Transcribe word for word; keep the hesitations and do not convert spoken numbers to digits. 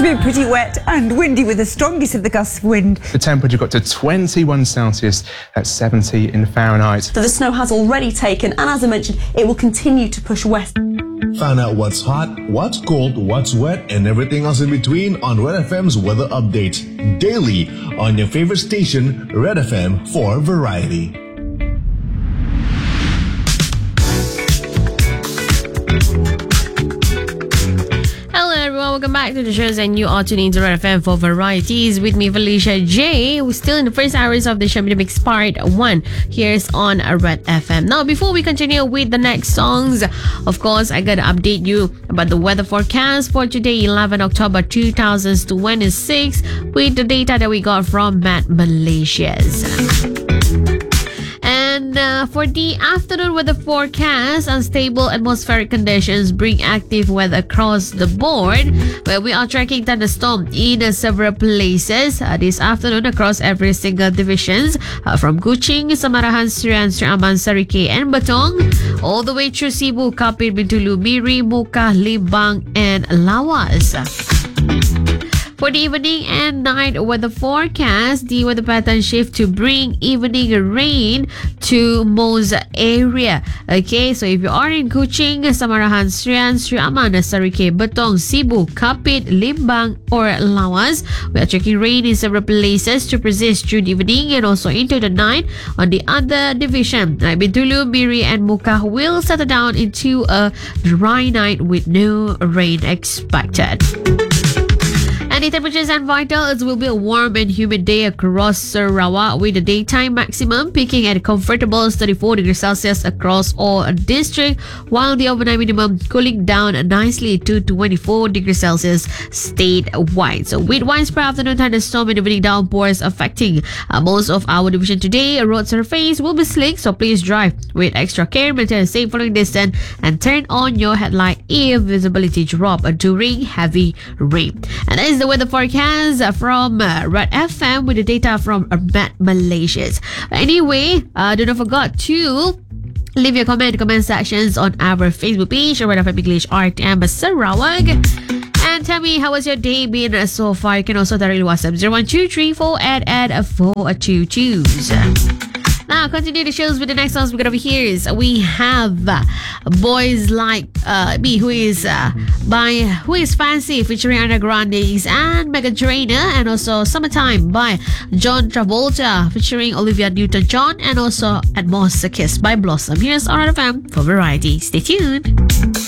been pretty wet and windy with the strongest of the gusts of wind. The temperature got to twenty-one Celsius, that's seventy in Fahrenheit. So the snow has already taken, and as I mentioned, it will continue to push west. Find out what's hot, what's cold, what's wet, and everything else in between on Red F M's weather update daily on your favorite station, Red F M, for variety. Welcome back to the shows, and you are tuning into Red F M for varieties with me, Felicia J. We're still in the first hours of the show mix part one. Here's on Red F M. Now, before we continue with the next songs, of course, I gotta update you about the weather forecast for today, eleventh of October two thousand twenty-six, with the data that we got from Met Malaysia's. And uh, for the afternoon weather forecast, unstable atmospheric conditions bring active weather across the board, where we are tracking thunderstorm in uh, several places uh, this afternoon across every single divisions, uh, from Kuching, Samarahan, Serian, Seri Aman, Serike, and Betong, all the way through Cebu, Kapit, Bintulu, Miri, Muka, Limbang, and Lawas. For the evening and night weather forecast, the weather pattern shift to bring evening rain to most area. Okay, so if you are in Kuching, Samarahan, Serian, Seri Aman, Serike, Betong, Cebu, Kapit, Limbang, or Lawas, we are checking rain in several places to persist through the evening and also into the night. On the other division, like Bintulu, Miri, and Muka will settle down into a dry night with no rain expected. And the temperatures and vitals will be a warm and humid day across Sarawak, with the daytime maximum peaking at a comfortable thirty-four degrees Celsius across all districts, while the overnight minimum cooling down nicely to twenty-four degrees Celsius statewide. So with widespread afternoon thunderstorm and evening downpours affecting uh, most of our division today, road surface will be slick, so please drive with extra care, maintain a safe following distance, and turn on your headlight if visibility drop during heavy rain. And that is the weather forecast from uh, Red F M with the data from uh, Met Malaysia's. Anyway, uh, do not forget to leave your comment in the comment sections on our Facebook page, Red F M English R T M Sarawak. And tell me, how was your day been so far? You can also directly WhatsApp zero one two three four eight eight four two two. Now, continue the shows with the next songs we got over here. We have uh, Boys Like uh, Me, who is uh, by Who Is Fancy, featuring Ariana Grande and Meghan Trainor, and also Summertime by John Travolta, featuring Olivia Newton-John, and also Atmos, A Kiss by Blossom. Here's on Red F M for variety. Stay tuned.